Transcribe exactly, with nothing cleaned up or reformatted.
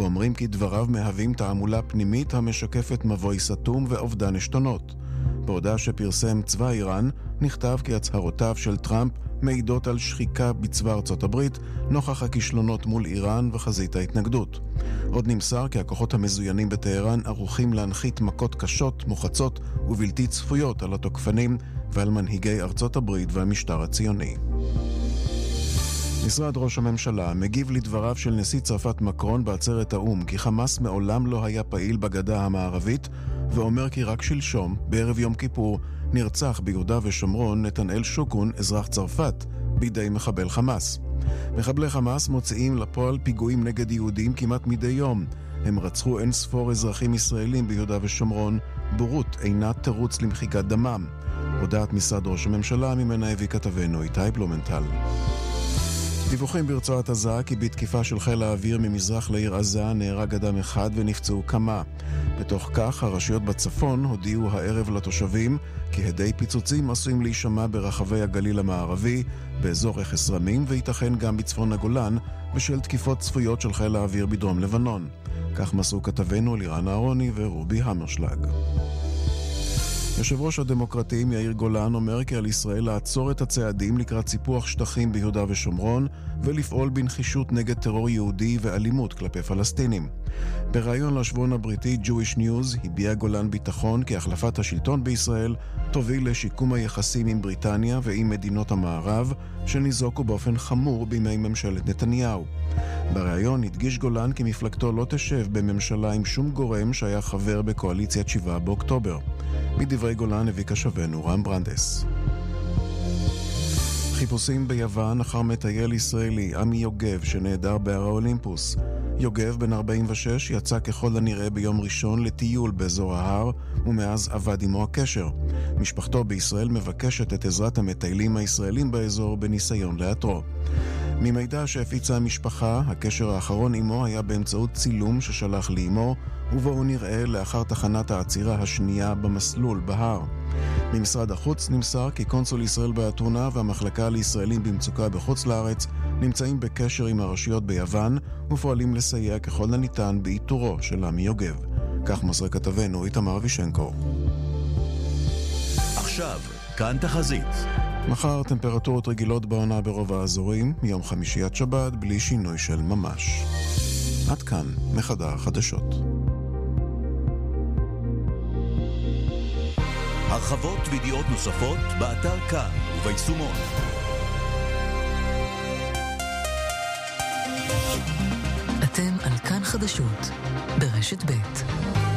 ואומרים כי דבריו מהווים תעמולה פנימית המשקפת מבוי סתום ואובדן עשתונות. בהודעה שפרסם צבא איראן נכתב כי הצהרותיו של טראמפ מעידות על שחיקה בצבא ארצות הברית נוכח הכישלונות מול איראן וחזית ההתנגדות. עוד נמסר כי הכוחות המזוינים בטהרן ערוכים להנחית מכות קשות, מוחצות ובלתי צפויות על התוקפנים ועל מנהיגי ארצות הברית והמשטר הציוני. משרד ראש הממשלה מגיב לדבריו של נשיא צרפת מקרון בעצרת האום כי חמאס מעולם לא היה פעיל בגדה המערבית, ואומר כי רק שלשום, בערב יום כיפור, נרצח ביהודה ושומרון נתנאל שוקון, אזרח צרפת, בידי מחבל חמאס. מחבלי חמאס מוציאים לפועל פיגועים נגד יהודים כמעט מדי יום. הם רצחו אין ספור אזרחים ישראלים ביהודה ושומרון. בורות אינה תירוץ למחיקת דמם. הודעת משרד ראש הממשלה, ממנה הביא כתבנו איתי בלומנטל. דיווחים ברצועת עזה כי בתקיפה של חיל האוויר ממזרח לעיר עזה נהרג אדם אחד ונפצעו כמה. בתוך כך הרשויות בצפון הודיעו הערב לתושבים כי הדי פיצוצים עשויים להישמע ברחבי הגליל המערבי, באזור רכס רמים וייתכן גם בצפון הגולן בשל תקיפות צפויות של חיל האוויר בדרום לבנון. כך מסרו כתבנו לירן אהרוני ורובי המרשלג. יושב ראש הדמוקרטים יאיר גולן אומר כי על ישראל לעצור את הצעדים לקראת סיפוח שטחים ביהודה ושומרון ולפעול בנחישות נגד טרור יהודי ואלימות כלפי פלסטינים. בריאיון לשבועון הבריטי Jewish News הביע גולן ביטחון כי החלפת השלטון בישראל תוביל לשיקום היחסים עם בריטניה ועם מדינות המערב שניזוקו באופן חמור בימי ממשלת נתניהו. בריאיון הדגיש גולן כי מפלגתו לא תשב בממשלה עם שום גורם שהיה חבר בקואליציית שבעה באוקטובר. מדברי גולן הביא כשבנו רם ברנדס. חיפושים ביוון אחר מטייל ישראלי עמי יוגב שנעדר בהר האולימפוס. יוגב בן ארבעים ושש יצא ככל הנראה ביום ראשון לטיול באזור ההר ומאז עבד עמו הקשר. משפחתו בישראל מבקשת את עזרת המטיילים הישראלים באזור בניסיון לאתרו. ממידע שהפיצה המשפחה, הקשר האחרון עמו היה באמצעות צילום ששלח לאמו, ובו הוא נראה לאחר תחנת העצירה השנייה במסלול בהר. ממשרד החוץ נמסר כי קונסול ישראל באתונה והמחלקה לישראלים במצוקה בחוץ לארץ נמצאים בקשר עם הרשויות ביוון ופועלים לסייע ככל הניתן באיתורו של עמי יוגב. כך מסר כתבנו איתמר וישנקו. עכשיו, כאן תחזית. מחר טמפרטורות רגילות בעונה ברוב האזורים, יום חמישי עד שבת בלי שינוי של ממש. עד כאן מחדר החדשות. הרחבות וידיעות נוספות באתר כאן וביישומון. אתם על כאן חדשות ברשת ב'.